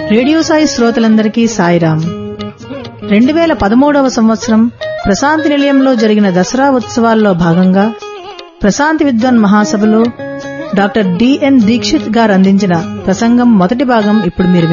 Radio Sai శ్రోతలందరికీ సాయిరాం. 2013వ సంవత్సరం ప్రశాంతి నిలయంలో జరిగిన దసరా ఉత్సవాల్లో భాగంగా ప్రశాంతి విద్వాన్ మహాసభలో డాక్టర్ డిఎన్ దీక్షిత్ గారు అందించిన ప్రసంగం మొదటి భాగం ఇప్పుడు మీరు